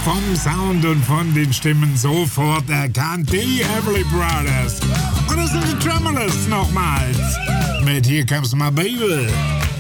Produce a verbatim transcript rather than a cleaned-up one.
vom Sound und von den Stimmen sofort erkannt. Die Everly Brothers. Und das sind die Tremolous nochmals. Mit Here Comes My Baby.